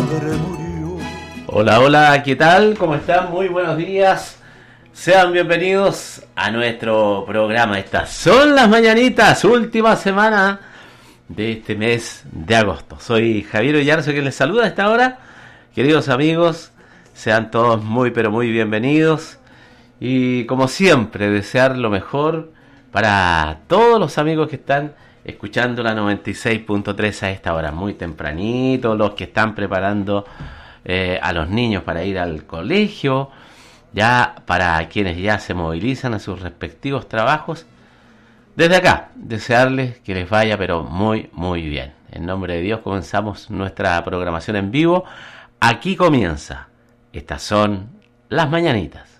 madre murió. Hola, hola, ¿qué tal? ¿Cómo están? Muy buenos días. Sean bienvenidos a nuestro programa. Estas son las mañanitas, última semana de este mes de agosto. Soy Javier Ollarzo, quien les saluda a esta hora. Queridos amigos, sean todos muy pero muy bienvenidos. Y como siempre, desear lo mejor para todos los amigos que están escuchando la 96.3 a esta hora, muy tempranito, los que están preparando a los niños para ir al colegio, ya para quienes ya se movilizan a sus respectivos trabajos. Desde acá, desearles que les vaya pero muy muy bien. En nombre de Dios comenzamos nuestra programación en vivo. Aquí comienza. Estas son las mañanitas.